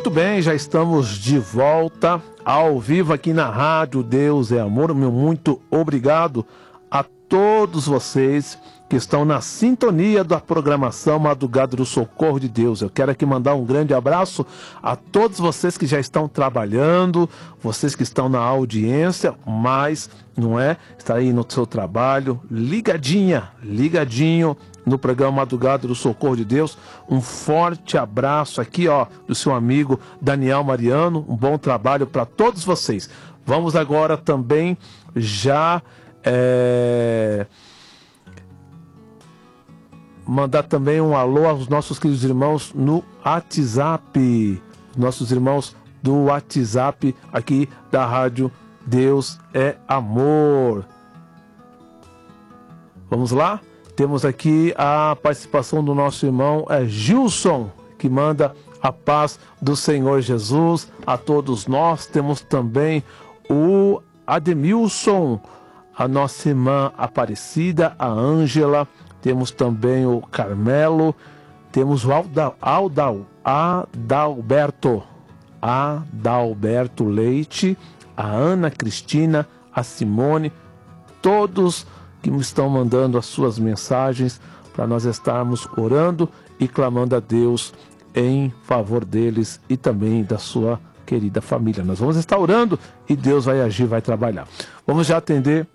Muito bem, já estamos de volta ao vivo aqui na Rádio Deus é Amor. Meu muito obrigado a todos vocês que estão na sintonia da programação Madrugada do Socorro de Deus. Eu quero aqui mandar um grande abraço a todos vocês que já estão trabalhando, vocês que estão na audiência, mas não é? Está aí no seu trabalho, ligadinho no programa Madrugada do Socorro de Deus. Um forte abraço aqui, ó, do seu amigo Daniel Mariano. Um bom trabalho para todos vocês. Vamos agora também já mandar também um alô aos nossos queridos irmãos no WhatsApp. Nossos irmãos do WhatsApp aqui da Rádio Deus é Amor. Vamos lá? Temos aqui a participação do nosso irmão Gilson, que manda a paz do Senhor Jesus a todos nós. Temos também o Ademilson, a nossa irmã Aparecida, a Ângela. Temos também o Carmelo. Temos o Adalberto Leite, a Ana Cristina, a Simone, todos que me estão mandando as suas mensagens para nós estarmos orando e clamando a Deus em favor deles e também da sua querida família. Nós vamos estar orando e Deus vai agir, vai trabalhar. Vamos já atender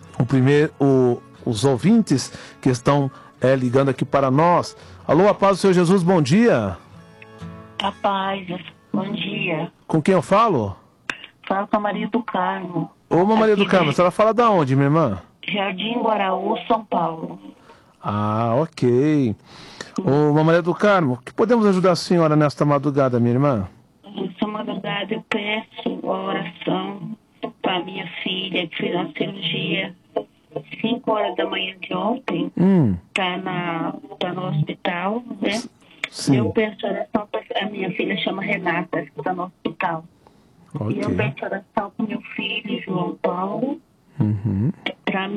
os ouvintes que estão ligando aqui para nós. Alô, a paz do Senhor Jesus, bom dia. A paz, bom dia. Com quem eu falo? Fala com a Maria do Carmo. Ô, Maria do Carmo, a senhora fala da onde, minha irmã? Jardim Guaraú, São Paulo. Ah, ok. Ô, Maria do Carmo, que podemos ajudar a senhora nesta madrugada, minha irmã? Nesta madrugada eu peço a oração para minha filha que fez uma cirurgia 5 horas da manhã de ontem. Tá no hospital, né? Sim. Eu peço oração para a minha filha, chama Renata, que está no hospital. Okay. E eu peço oração para o meu filho, João Paulo.